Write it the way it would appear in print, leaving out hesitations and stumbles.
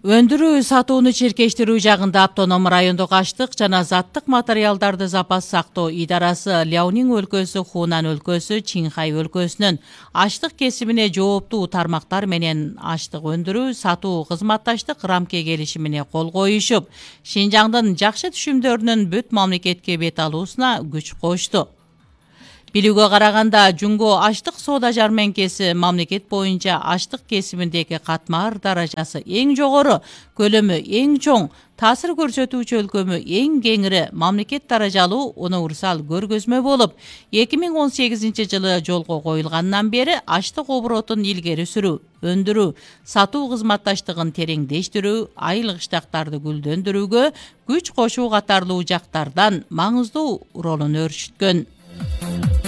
Өндүрүү сатууну чиркештирүү жагында автоном райондук аштык жана заттык материалдарды запас сактоо идарасы Ляонин өлкөсү, Хунан өлкөсү, Чинхай өлкөсүнүн аштык кесибине жооптуу тармактар менен аштык өндүрүү сатуу кызматташтык рамке келишимине кол коюшуп, Шинжаңдын жакшы түшүмдөрүнүн бүт мамлекетке бет алуусуна күч кошту. Билүүгө караганда, Жунго аштык соода жармеңкеси мамлекет боюнча аштык кесибиндеги катмар даражасы эң жогору, көлөмү эң чоң, таасир көрсөтүүчү өлкөмү эң кеңири мамлекет даражалуу универсал көргөзмө болуп, 2018 жылы жолго коюлгандан бери аштык оборотун илгери сүрүү, өндүрүү, сатуу кызматташтыгын тереңдештирүү, айыл кыштактарды гүлдөндүрүүгө күч кошуу катарлуу жактардан маңыздуу ролун өөрчүткөн.